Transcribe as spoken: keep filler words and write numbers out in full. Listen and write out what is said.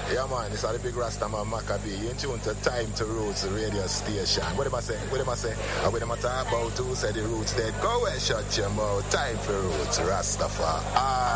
Yeah, man, it's a the big Rastaman Maccabee. You in tune to Time to Roots radio station. What am I say? What am I say? And what am I talk about? Who said the roots dead? Go and shut your mouth. Time for Roots, Rastafari.